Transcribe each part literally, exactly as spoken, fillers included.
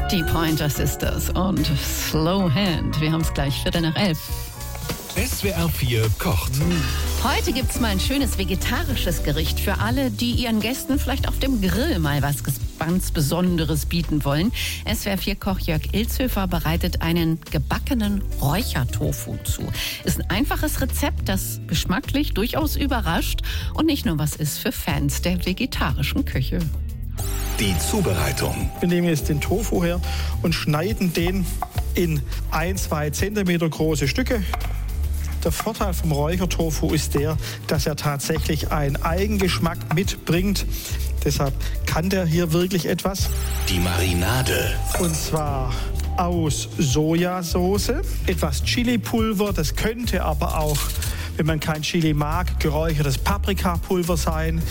Die Pointer Sisters und Slow Hand. Wir haben es gleich, Viertel nach elf. S W R vier kocht. Heute gibt's mal ein schönes vegetarisches Gericht für alle, die ihren Gästen vielleicht auf dem Grill mal was ganz Besonderes bieten wollen. S W R vier Koch Jörg Ilzhöfer bereitet einen gebackenen Räuchertofu zu. Ist ein einfaches Rezept, das geschmacklich durchaus überrascht und nicht nur was ist für Fans der vegetarischen Küche. Die Zubereitung. Wir nehmen jetzt den Tofu her und schneiden den in ein, zwei Zentimeter große Stücke. Der Vorteil vom Räuchertofu ist der, dass er tatsächlich einen Eigengeschmack mitbringt. Deshalb kann der hier wirklich etwas. Die Marinade. Und zwar aus Sojasauce, etwas Chilipulver. Das könnte aber auch, wenn man kein Chili mag, geräuchertes Paprikapulver sein.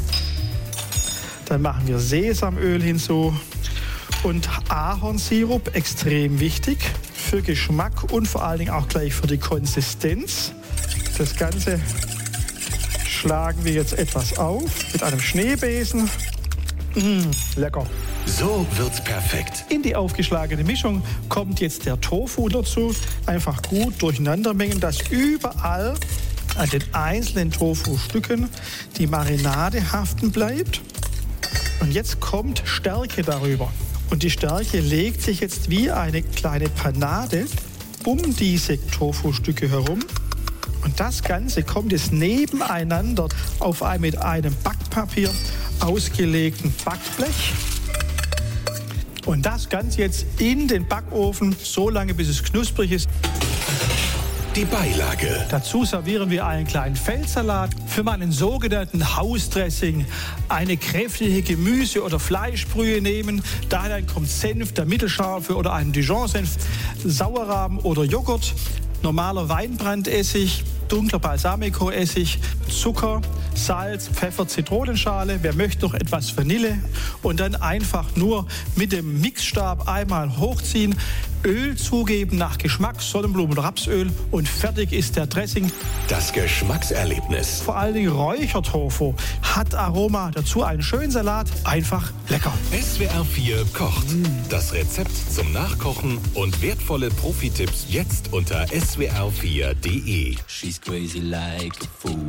Dann machen wir Sesamöl hinzu und Ahornsirup, extrem wichtig für Geschmack und vor allen Dingen auch gleich für die Konsistenz. Das Ganze schlagen wir jetzt etwas auf mit einem Schneebesen. Mmh, lecker. So wird's perfekt. In die aufgeschlagene Mischung kommt jetzt der Tofu dazu. Einfach gut durcheinander mengen, dass überall an den einzelnen Tofu-Stücken die Marinade haften bleibt. Und jetzt kommt Stärke darüber. Und die Stärke legt sich jetzt wie eine kleine Panade um diese Tofu-Stücke herum. Und das Ganze kommt jetzt nebeneinander auf einem mit einem Backpapier ausgelegten Backblech. Und das Ganze jetzt in den Backofen, so lange bis es knusprig ist. Die Beilage. Dazu servieren wir einen kleinen Feldsalat, für meinen sogenannten Hausdressing eine kräftige Gemüse- oder Fleischbrühe nehmen. Dahin kommt Senf, der mittelscharfe oder einen Dijon-Senf, Sauerrahm oder Joghurt, normaler Weinbrandessig, dunkler Balsamico-Essig, Zucker, Salz, Pfeffer, Zitronenschale. Wer möchte noch etwas Vanille und dann einfach nur mit dem Mixstab einmal hochziehen, Öl zugeben nach Geschmack, Sonnenblumen- oder Rapsöl und fertig ist der Dressing. Das Geschmackserlebnis. Vor allen Dingen Räuchertofu hat Aroma, dazu einen schönen Salat, einfach lecker. S W R vier kocht. Das Rezept zum Nachkochen und wertvolle Profi-Tipps jetzt unter S W R vier Punkt de. She's crazy like a fool.